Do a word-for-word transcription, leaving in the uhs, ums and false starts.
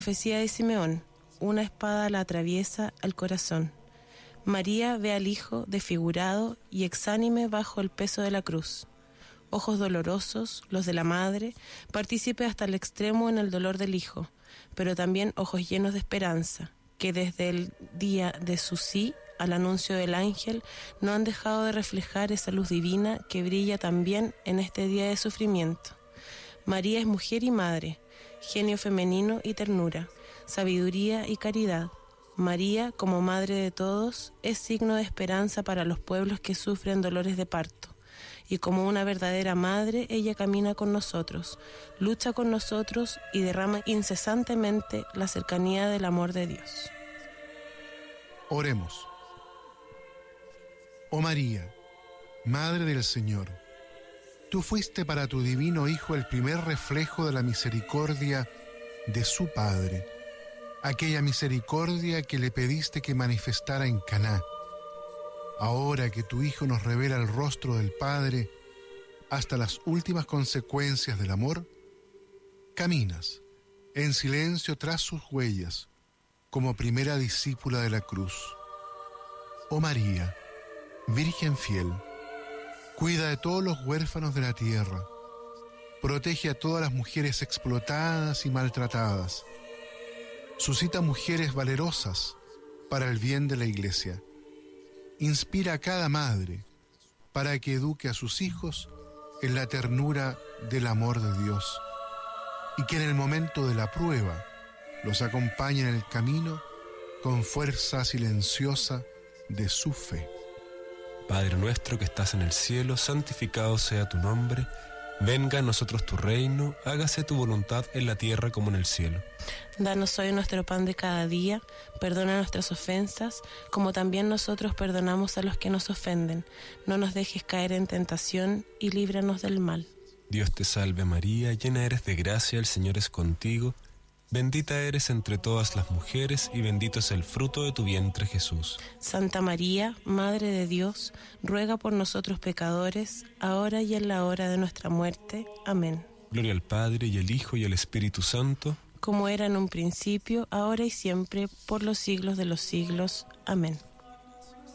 Profecía de Simeón, una espada la atraviesa al corazón. María ve al Hijo desfigurado y exánime bajo el peso de la cruz. Ojos dolorosos, los de la madre, partícipe hasta el extremo en el dolor del Hijo, pero también ojos llenos de esperanza, que desde el día de su sí al anuncio del ángel no han dejado de reflejar esa luz divina que brilla también en este día de sufrimiento. María es mujer y madre, genio femenino y ternura, sabiduría y caridad. María, como madre de todos, es signo de esperanza para los pueblos que sufren dolores de parto. Y como una verdadera madre, ella camina con nosotros, lucha con nosotros y derrama incesantemente la cercanía del amor de Dios. Oremos. Oh María, Madre del Señor, tú fuiste para tu divino Hijo el primer reflejo de la misericordia de su Padre, aquella misericordia que le pediste que manifestara en Caná. Ahora que tu Hijo nos revela el rostro del Padre hasta las últimas consecuencias del amor, caminas en silencio tras sus huellas como primera discípula de la cruz. Oh María, Virgen fiel, cuida de todos los huérfanos de la tierra, protege a todas las mujeres explotadas y maltratadas, suscita mujeres valerosas para el bien de la Iglesia, inspira a cada madre para que eduque a sus hijos en la ternura del amor de Dios y que en el momento de la prueba los acompañe en el camino con fuerza silenciosa de su fe. Padre nuestro que estás en el cielo, santificado sea tu nombre. Venga a nosotros tu reino, hágase tu voluntad en la tierra como en el cielo. Danos hoy nuestro pan de cada día, perdona nuestras ofensas, como también nosotros perdonamos a los que nos ofenden. No nos dejes caer en tentación y líbranos del mal. Dios te salve María, llena eres de gracia, el Señor es contigo. Bendita eres entre todas las mujeres y bendito es el fruto de tu vientre Jesús. Santa María, Madre de Dios, ruega por nosotros pecadores, ahora y en la hora de nuestra muerte. Amén. Gloria al Padre y al Hijo y al Espíritu Santo, como era en un principio, ahora y siempre, por los siglos de los siglos. Amén.